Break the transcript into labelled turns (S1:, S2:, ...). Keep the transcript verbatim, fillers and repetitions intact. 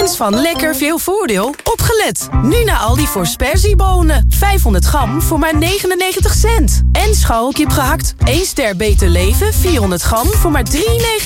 S1: Fans van lekker veel voordeel, opgelet. Nu naar Aldi voor sperziebonen. vijfhonderd gram voor maar negenennegentig cent. En scharrelkip gehakt. één ster beter leven, vierhonderd gram voor maar drie negenennegentig.